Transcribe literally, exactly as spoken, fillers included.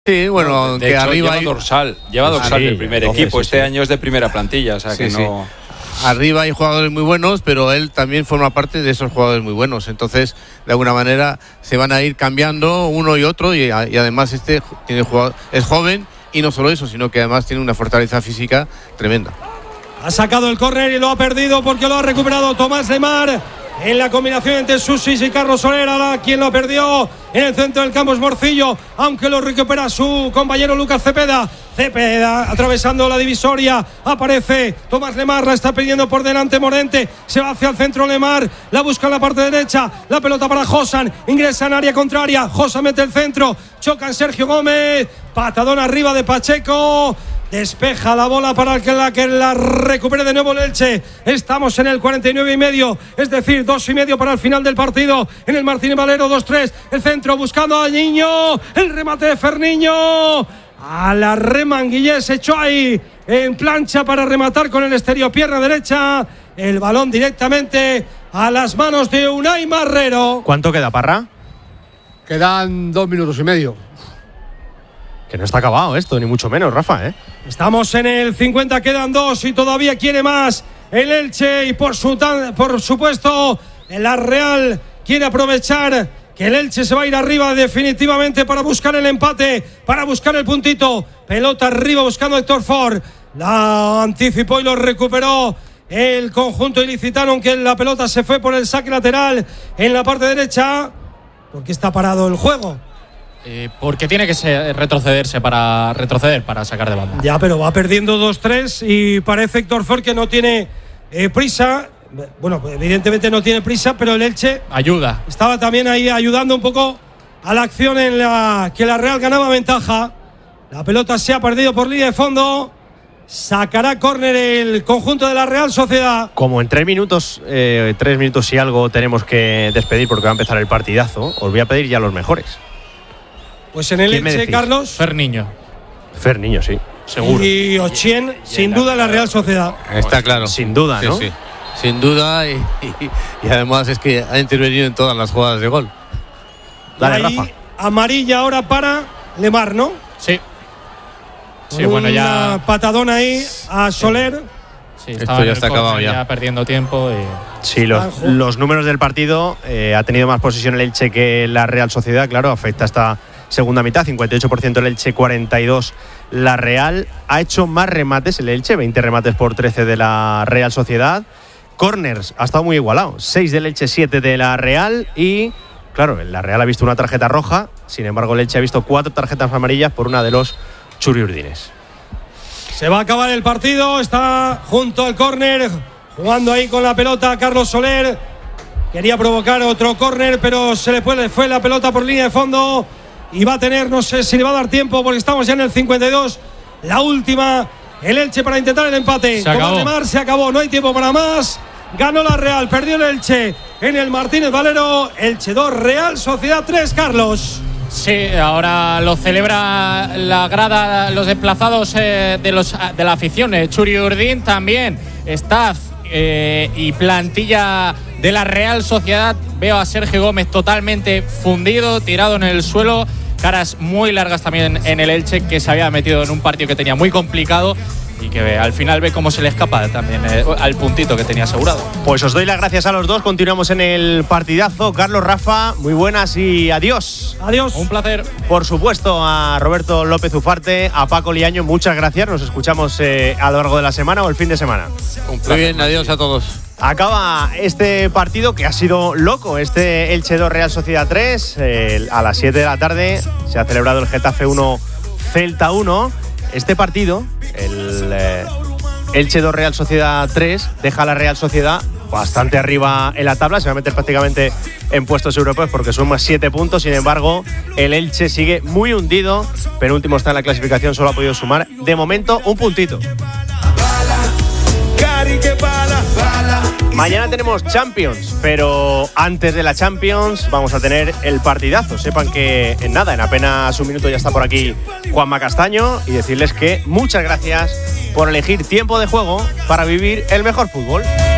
Sí, bueno, de que hecho, arriba lleva hay... dorsal, lleva dorsal sí, del primer doce, equipo. sí, este sí. año es de primera plantilla, o sea que sí, no. Sí. Arriba hay jugadores muy buenos, pero él también forma parte de esos jugadores muy buenos. Entonces, de alguna manera, se van a ir cambiando uno y otro. Y, y además, este tiene jugador, es joven y no solo eso, sino que además tiene una fortaleza física tremenda. Ha sacado el córner y lo ha perdido porque lo ha recuperado Tomás Lemar. En la combinación entre Susis y Carlos Soler, ahora quien lo perdió en el centro del campo es Morcillo, aunque lo recupera su compañero Lucas Cepeda. Cepeda atravesando la divisoria, aparece Tomás Lemar, la está pidiendo por delante Morente, se va hacia el centro Lemar, la busca en la parte derecha, la pelota para Josan, ingresa en área contraria, Josan mete el centro, choca en Sergio Gómez, patadón arriba de Pacheco. Despeja la bola para que la, que la recupere de nuevo el Elche. Estamos en el cuarenta y nueve y medio, es decir, dos y medio para el final del partido. En el Martínez Valero, dos tres. El centro buscando a Niño. El remate de Ferniño. A la remanguillé se echó ahí en plancha para rematar con el exterior, pierna derecha. El balón directamente a las manos de Unai Marrero. ¿Cuánto queda, Parra? Quedan dos minutos y medio. Que no está acabado esto, ni mucho menos, Rafa, ¿eh? Estamos en el cincuenta, quedan dos y todavía quiere más el Elche y por, su, por supuesto la Real quiere aprovechar que el Elche se va a ir arriba definitivamente para buscar el empate, para buscar el puntito. Pelota arriba buscando a Héctor Ford, la anticipó y lo recuperó el conjunto ilicitano, aunque la pelota se fue por el saque lateral en la parte derecha. ¿Por qué está parado el juego? Eh, porque tiene que ser, retrocederse para retroceder para sacar de banda. Ya, pero va perdiendo dos tres y parece Héctor Ford que no tiene eh, prisa. Bueno, evidentemente no tiene prisa, pero el Elche ayuda. Estaba también ahí ayudando un poco a la acción en la que la Real ganaba ventaja. La pelota se ha perdido por línea de fondo. Sacará córner el conjunto de la Real Sociedad. Como en tres minutos, eh, tres minutos y algo tenemos que despedir porque va a empezar el partidazo, os voy a pedir ya los mejores. Pues en el Elche, Carlos. Ferniño. Ferniño, sí, seguro. Y Ochien, sin duda, la Real Sociedad. Está claro. Sin duda, ¿no? Sí, sí. Sin duda, y, y, y además es que ha intervenido en todas las jugadas de gol. Dale, ahí, Rafa. Amarilla ahora para Lemar, ¿no? Sí. Sí, Con bueno, una ya. patadón ahí a Soler. Sí, esto ya está acabado ya. ya perdiendo tiempo. Y... Sí, los, los números del partido, eh, ha tenido más posesión el Elche que la Real Sociedad, claro, afecta esta segunda mitad, cincuenta y ocho por ciento el Elche, cuarenta y dos la Real. Ha hecho más remates el Elche, veinte remates por trece de la Real Sociedad. Corners, ha estado muy igualado, seis del Elche, siete de la Real. Y claro, la Real ha visto una tarjeta roja, sin embargo el Elche ha visto cuatro tarjetas amarillas por una de los churiurdines. Se va a acabar el partido, está junto al córner, jugando ahí con la pelota Carlos Soler. Quería provocar otro córner, pero se le fue, fue la pelota por línea de fondo. Y va a tener, no sé si le va a dar tiempo, porque estamos ya en el cincuenta y dos. La última, el Elche para intentar el empate. Se acabó. Tomás se acabó, no hay tiempo para más. Ganó la Real, perdió el Elche en el Martínez Valero. Elche dos, Real Sociedad tres, Carlos. Sí, ahora lo celebra la grada, los desplazados eh, de, los, de la afición. Eh, Churi Urdín también, staff eh, y plantilla de la Real Sociedad. Veo a Sergio Gómez totalmente fundido, tirado en el suelo. Caras muy largas también en el Elche, que se había metido en un partido que tenía muy complicado y que al final ve cómo se le escapa también eh, al puntito que tenía asegurado. Pues os doy las gracias a los dos. Continuamos en el partidazo. Carlos, Rafa, muy buenas y adiós. Adiós. Un placer. Por supuesto, a Roberto López Ufarte, a Paco Liaño, muchas gracias. Nos escuchamos eh, a lo largo de la semana o el fin de semana. Un placer. Muy bien, adiós a todos. Acaba este partido que ha sido loco, este Elche dos Real Sociedad tres. Eh, a las siete de la tarde se ha celebrado el Getafe uno Celta uno. Este partido, el eh, Elche dos Real Sociedad tres, deja a la Real Sociedad bastante arriba en la tabla. Se va a meter prácticamente en puestos europeos porque suma siete puntos. Sin embargo, el Elche sigue muy hundido. Penúltimo está en la clasificación, solo ha podido sumar de momento un puntito. Mañana tenemos Champions, pero antes de la Champions vamos a tener el partidazo. Sepan que en nada, en apenas un minuto ya está por aquí Juanma Castaño, y decirles que muchas gracias por elegir Tiempo de Juego para vivir el mejor fútbol.